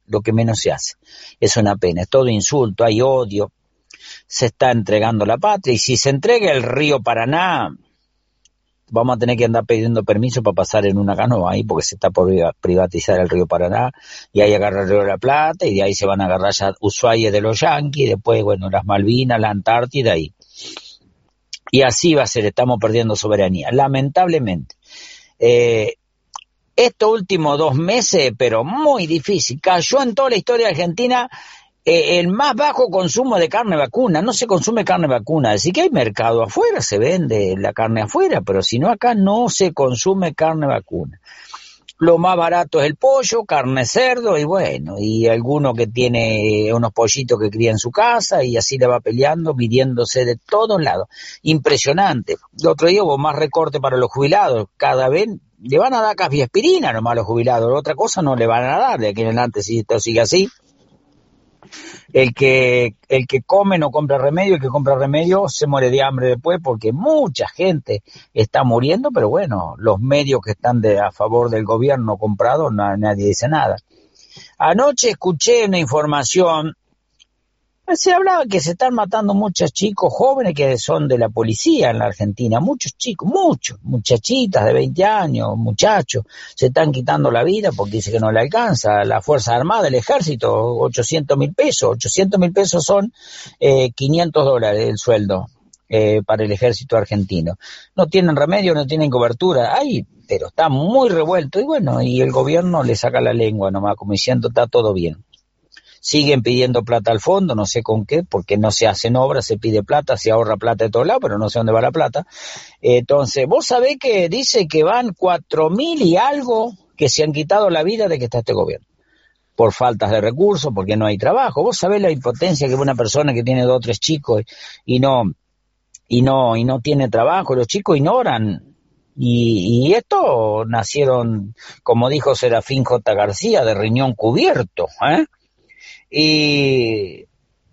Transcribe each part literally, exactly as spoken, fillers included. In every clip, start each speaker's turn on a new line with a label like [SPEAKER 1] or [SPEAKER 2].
[SPEAKER 1] lo que menos se hace. Es una pena, es todo insulto, hay odio, se está entregando la patria, y si se entrega el río Paraná, vamos a tener que andar pidiendo permiso para pasar en una canoa ahí, porque se está por privatizar el río Paraná, y ahí agarra el río de la Plata, y de ahí se van a agarrar ya Ushuaia de los yanquis, y después, bueno, las Malvinas, la Antártida, y, y así va a ser, estamos perdiendo soberanía, lamentablemente. Eh, estos últimos dos meses, pero muy difícil, cayó en toda la historia de Argentina Eh, el más bajo consumo de carne vacuna, no se consume carne vacuna, así que hay mercado afuera, se vende la carne afuera, pero si no acá no se consume carne vacuna. Lo más barato es el pollo, carne cerdo, y bueno, y alguno que tiene unos pollitos que cría en su casa, y así le va peleando, midiéndose de todos lados. Impresionante. El otro día hubo más recorte para los jubilados, cada vez le van a dar cafiaspirina nomás a los jubilados, otra cosa no le van a dar, de aquí en adelante si esto sigue así. El que el que come no compra remedio, el que compra remedio se muere de hambre después, porque mucha gente está muriendo, pero bueno, los medios que están de, a favor del gobierno comprado, na, nadie dice nada. Anoche escuché una información, se hablaba que se están matando muchos chicos jóvenes que son de la policía en la Argentina, muchos chicos, muchos, muchachitas de veinte años, muchachos, se están quitando la vida porque dice que no le alcanza, la Fuerza Armada, el Ejército, ochocientos mil pesos, ochocientos mil pesos son eh, quinientos dólares el sueldo eh, para el Ejército argentino. No tienen remedio, no tienen cobertura, ay, pero está muy revuelto, y bueno, y el gobierno le saca la lengua nomás, como diciendo está todo bien. Siguen pidiendo plata al fondo, no sé con qué, porque no se hacen obras, se pide plata, se ahorra plata de todos lados, pero no sé dónde va la plata. Entonces, vos sabés que dice que van cuatro mil y algo que se han quitado la vida de que está este gobierno, por faltas de recursos, porque no hay trabajo. Vos sabés la impotencia que una persona que tiene dos o tres chicos y no, y no, y no tiene trabajo, los chicos ignoran. Y, y estos nacieron, como dijo Serafín J. García, de riñón cubierto, ¿eh? Y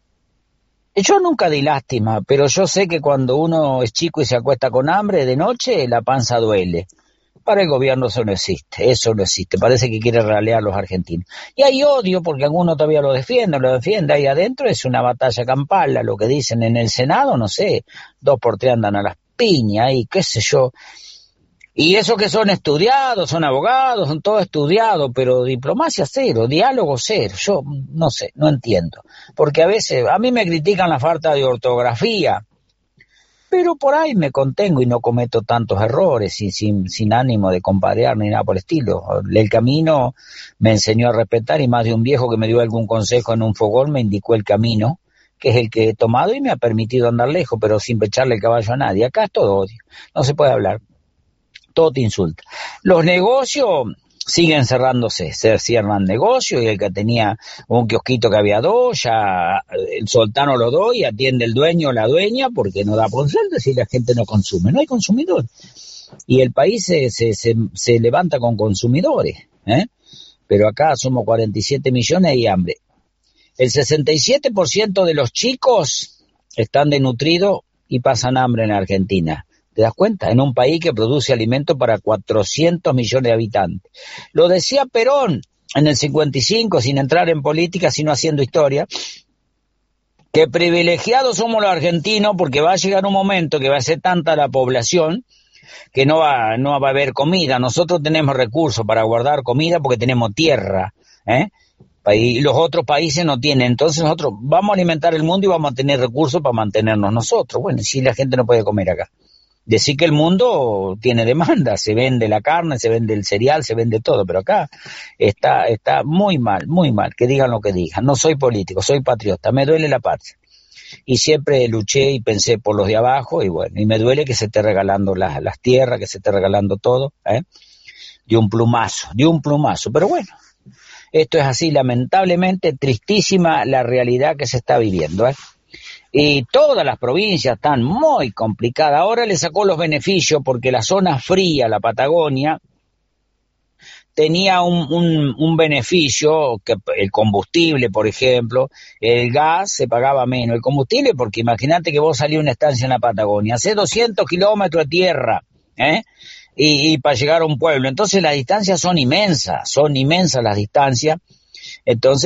[SPEAKER 1] yo nunca di lástima, pero yo sé que cuando uno es chico y se acuesta con hambre de noche, la panza duele. Para el gobierno eso no existe, eso no existe, parece que quiere ralear a los argentinos. Y hay odio porque algunos todavía lo defienden, lo defienden ahí adentro, es una batalla campal, lo que dicen en el Senado, no sé, dos por tres andan a las piñas y qué sé yo. Y esos que son estudiados, son abogados, son todos estudiados, pero diplomacia cero, diálogo cero, yo no sé, no entiendo. Porque a veces, a mí me critican la falta de ortografía, pero por ahí me contengo y no cometo tantos errores, y sin, sin ánimo de comparear ni nada por el estilo. El camino me enseñó a respetar, y más de un viejo que me dio algún consejo en un fogón me indicó el camino, que es el que he tomado y me ha permitido andar lejos, pero sin echarle el caballo a nadie. Acá es todo odio, no se puede hablar. Todo te insulta. Los negocios siguen cerrándose, se cierran negocios, y el que tenía un kiosquito que había dos, ya el soltano lo doy, atiende el dueño o la dueña, porque no da por sueldo si la gente no consume, no hay consumidor. Y el país se, se, se, se levanta con consumidores, ¿eh? Pero acá somos cuarenta y siete millones y hambre. El sesenta y siete por ciento de los chicos están desnutridos y pasan hambre en Argentina. ¿Te das cuenta? En un país que produce alimentos para cuatrocientos millones de habitantes. Lo decía Perón en el cincuenta y cinco, sin entrar en política, sino haciendo historia, que privilegiados somos los argentinos porque va a llegar un momento que va a ser tanta la población que no va, no va a haber comida. Nosotros tenemos recursos para guardar comida porque tenemos tierra, ¿eh? Y los otros países no tienen. Entonces nosotros vamos a alimentar el mundo y vamos a tener recursos para mantenernos nosotros. Bueno, si la gente no puede comer acá. Decir que el mundo tiene demanda, se vende la carne, se vende el cereal, se vende todo, pero acá está está muy mal, muy mal, que digan lo que digan. No soy político, soy patriota, me duele la patria. Y siempre luché y pensé por los de abajo, y bueno, y me duele que se esté regalando las, las tierras, que se esté regalando todo, ¿eh? De un plumazo, de un plumazo, pero bueno, esto es así, lamentablemente, tristísima la realidad que se está viviendo, ¿eh? Y todas las provincias están muy complicadas. Ahora le sacó los beneficios porque la zona fría, la Patagonia, tenía un, un, un beneficio, que el combustible, por ejemplo, el gas se pagaba menos. El combustible, porque imagínate que vos salís a una estancia en la Patagonia, hace doscientos kilómetros de tierra, ¿eh? Y, y para llegar a un pueblo. Entonces las distancias son inmensas, son inmensas las distancias. Entonces